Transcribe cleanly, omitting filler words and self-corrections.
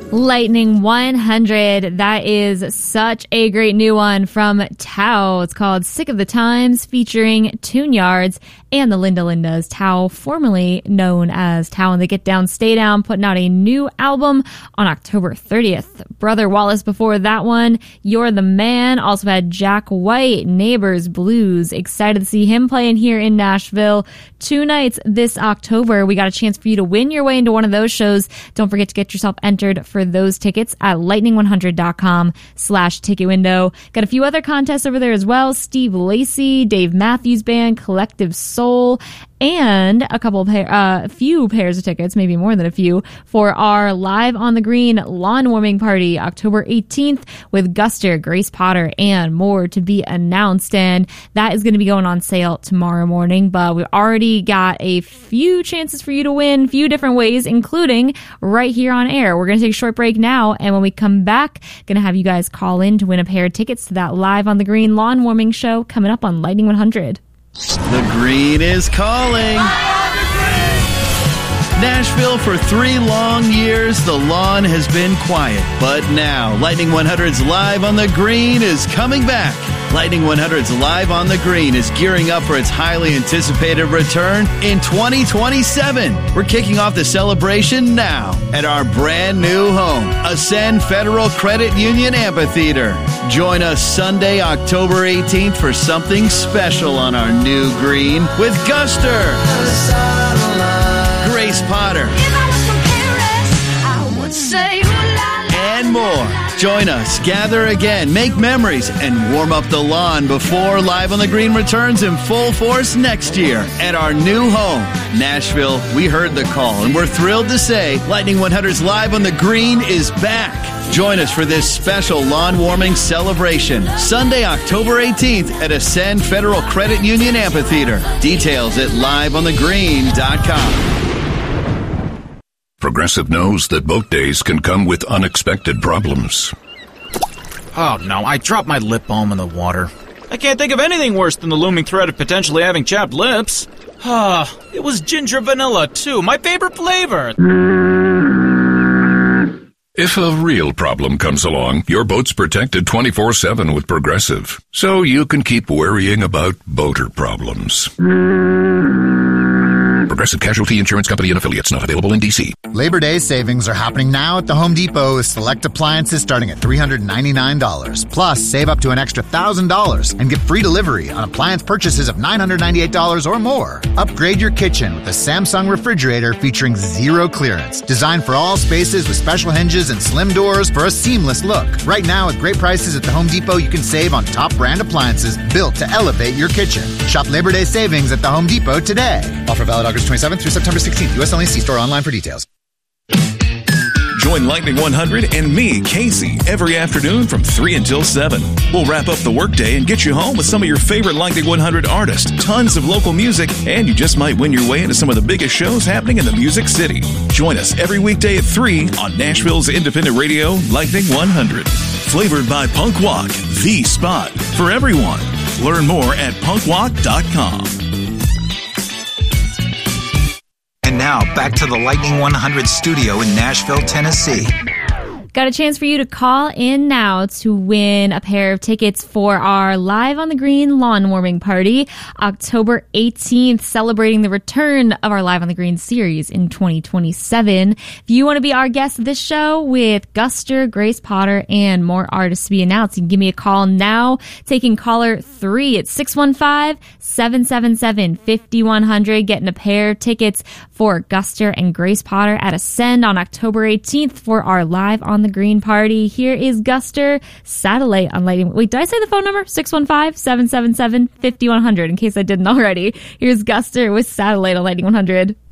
Lightning 100. That is such a great new one from Tao. It's called Sick of the Times, featuring Tune Yards and the Linda Lindas. Tao, formerly known as Tao and the Get Down, Stay Down, putting out a new album on October 30th. Brother Wallace before that one, You're the Man. Also had Jack White, Neighbors Blues. Excited to see him playing here in Nashville. 2 nights this October. We got a chance for you to win your way into one of those shows. Don't forget to get yourself entered for those tickets at lightning100.com/ticket window. Got a few other contests over there as well. Steve Lacy, Dave Matthews Band, Collective Soul, and a few pairs of tickets, maybe more than a few, for our Live on the Green lawn warming party, October 18th, with Guster, Grace Potter, and more to be announced. And that is going to be going on sale tomorrow morning. But we've already got a few chances for you to win, a few different ways, including right here on air. We're going to take a short break now, and when we come back, going to have you guys call in to win a pair of tickets to that Live on the Green lawn warming show coming up on Lightning 100. The Green is calling. Nashville, for 3 long years, the lawn has been quiet. But now, Lightning 100's Live on the Green is coming back. Lightning 100's Live on the Green is gearing up for its highly anticipated return in 2027. We're kicking off the celebration now at our brand new home, Ascend Federal Credit Union Amphitheater. Join us Sunday, October 18th for something special on our new green with Guster, Grace Potter, and more. Join us, gather again, make memories, and warm up the lawn before Live on the Green returns in full force next year at our new home. Nashville, we heard the call, and we're thrilled to say Lightning 100's Live on the Green is back. Join us for this special lawn warming celebration, Sunday, October 18th at Ascend Federal Credit Union Amphitheater. Details at liveonthegreen.com. Progressive knows that boat days can come with unexpected problems. Oh no, I dropped my lip balm in the water. I can't think of anything worse than the looming threat of potentially having chapped lips. It was ginger vanilla too, my favorite flavor. If a real problem comes along, your boat's protected 24/7 with Progressive, so you can keep worrying about boater problems. Progressive Casualty Insurance Company and Affiliates, not available in D.C. Labor Day savings are happening now at the Home Depot with select appliances starting at $399. Plus, save up to an extra $1,000 and get free delivery on appliance purchases of $998 or more. Upgrade your kitchen with a Samsung refrigerator featuring zero clearance. Designed for all spaces with special hinges and slim doors for a seamless look. Right now, at great prices at the Home Depot, you can save on top brand appliances built to elevate your kitchen. Shop Labor Day savings at the Home Depot today. Offer valid August 27th through September 16th. U.S. only. See store online for details. Join Lightning 100 and me, Casey, every afternoon from 3 until 7. We'll wrap up the workday and get you home with some of your favorite Lightning 100 artists, tons of local music, and you just might win your way into some of the biggest shows happening in the Music City. Join us every weekday at 3 on Nashville's independent radio, Lightning 100. Flavored by Punk Walk, the spot for everyone. Learn more at punkwalk.com. And now, back to the Lightning 100 studio in Nashville, Tennessee. Got a chance for you to call in now to win a pair of tickets for our Live on the Green lawn warming party, October 18th, celebrating the return of our Live on the Green series in 2027. If you want to be our guest of this show with Guster, Grace Potter, and more artists to be announced, you can give me a call now, taking caller 3 at 615-777-5100, getting a pair of tickets for Guster and Grace Potter at Ascend on October 18th for our Live on the Green party. Here is Guster, Satellite on Lightning. Wait, did I say the phone number? 615-777-5100, in case I didn't already. Here's Guster with Satellite on Lightning 100.